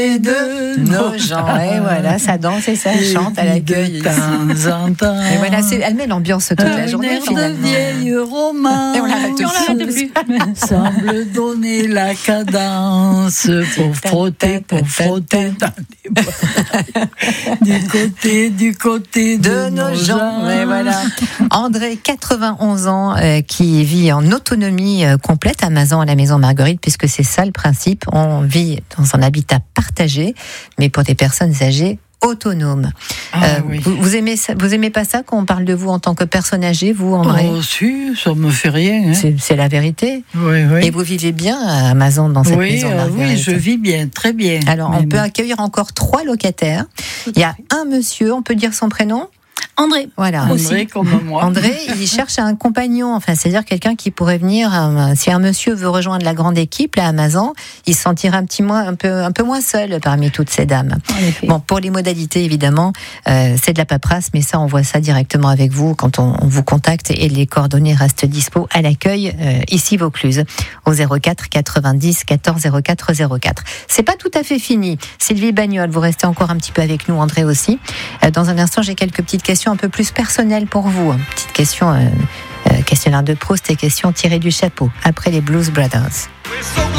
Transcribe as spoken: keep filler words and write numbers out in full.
de nos gens. Et voilà, ça danse et ça chante à l'accueil. De temps en temps. Et voilà, c'est, elle met l'ambiance toute la journée finalement. De vieille romance. Et on l'arrête on l'arrête plus. Semble donner la cadence pour frotter, pour frotter dans les bois. Du côté, du côté de, de nos gens. gens. Et voilà. André, quatre-vingt-onze ans, euh, qui vit en autonomie euh, complète à Mazan, à la Maison Marguerite, puisque c'est ça le principe. On vit dans un habitat partagé, mais pour des personnes âgées autonomes. Ah, euh, oui. vous, vous aimez ça, vous aimez pas ça qu'on parle de vous en tant que personne âgée, vous, André? Oh, si, ça me fait rien. Hein. C'est, c'est la vérité. Oui, oui. Et vous vivez bien à Mazan dans cette oui, Maison euh, Marguerite? oui, je vis bien, très bien. Alors, même. on peut accueillir encore trois locataires. Il y a un monsieur, on peut dire son prénom? André. Voilà. André comme moi. André, il cherche un compagnon, enfin, c'est-à-dire quelqu'un qui pourrait venir. Euh, si un monsieur veut rejoindre la grande équipe là à Mazan, il se sentira un petit moins, un peu, un peu moins seul parmi toutes ces dames. Bon, pour les modalités, évidemment, euh, c'est de la paperasse, mais ça, on voit ça directement avec vous quand on, on vous contacte et les coordonnées restent dispo à l'accueil euh, ici Vaucluse au zéro quatre quatre-vingt-dix quatorze zéro quatre zéro quatre. C'est pas tout à fait fini. Sylvie Bagnol, vous restez encore un petit peu avec nous, André aussi. Euh, dans un instant, j'ai quelques petites questions un peu plus personnelles pour vous. Petite question, euh, euh, questionnaire de Proust et questions tirées du chapeau après les Blues Brothers.